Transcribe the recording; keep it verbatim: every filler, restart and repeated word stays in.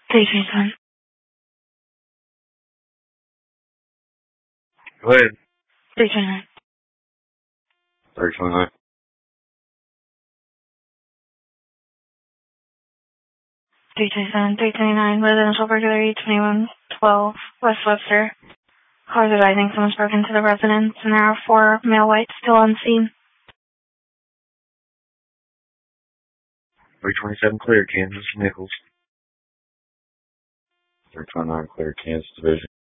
three twenty-seven. Go ahead. three twenty-nine. three twenty-nine. three twenty-seven, three twenty-nine, residential burglary, twenty-one twelve, West Webster. Callers advising someone's broken into the residence, and there are four male whites still on scene. three twenty-seven clear, Kansas, Nichols. three twenty-nine clear, Kansas Division.